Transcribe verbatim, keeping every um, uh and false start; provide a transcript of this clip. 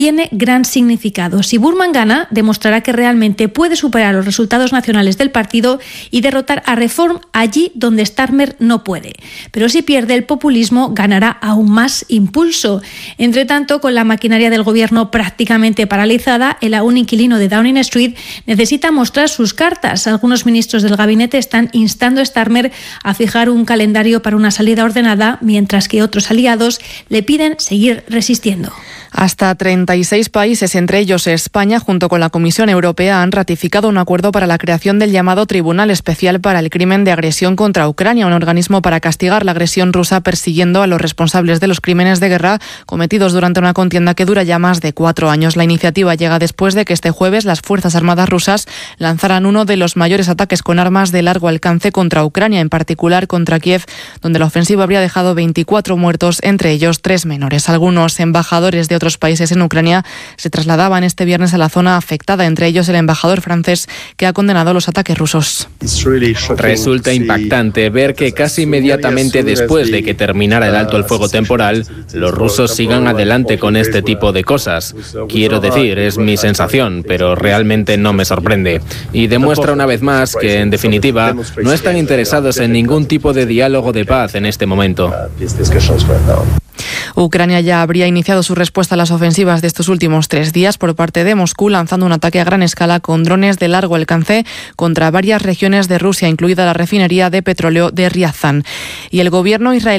tiene gran significado. Si Burman gana, demostrará que realmente puede superar los resultados nacionales del partido y derrotar a Reform allí donde Starmer no puede. Pero si pierde, el populismo ganará aún más impulso. Entre tanto, con la maquinaria del gobierno prácticamente paralizada, el aún inquilino de Downing Street necesita mostrar sus cartas. Algunos ministros del gabinete están instando a Starmer a fijar un calendario para una salida ordenada, mientras que otros aliados le piden seguir resistiendo. Hasta treinta y seis países, entre ellos España, junto con la Comisión Europea, han ratificado un acuerdo para la creación del llamado Tribunal Especial para el Crimen de Agresión contra Ucrania, un organismo para castigar la agresión rusa persiguiendo a los responsables de los crímenes de guerra cometidos durante una contienda que dura ya más de cuatro años. La iniciativa llega después de que este jueves las Fuerzas Armadas rusas lanzaran uno de los mayores ataques con armas de largo alcance contra Ucrania, en particular contra Kiev, donde la ofensiva habría dejado veinticuatro muertos, entre ellos tres menores. Algunos embajadores de otros países en Ucrania se trasladaban este viernes a la zona afectada, entre ellos el embajador francés, que ha condenado los ataques rusos. Resulta impactante ver que casi inmediatamente después de que terminara el alto el fuego temporal, los rusos sigan adelante con este tipo de cosas. Quiero decir, es mi sensación, pero realmente no me sorprende. Y demuestra una vez más que, en definitiva, no están interesados en ningún tipo de diálogo de paz en este momento. Ucrania ya habría iniciado su respuesta a las ofensivas de estos últimos tres días por parte de Moscú, lanzando un ataque a gran escala con drones de largo alcance contra varias regiones de Rusia, incluida la refinería de petróleo de Ryazan. Y el gobierno israelí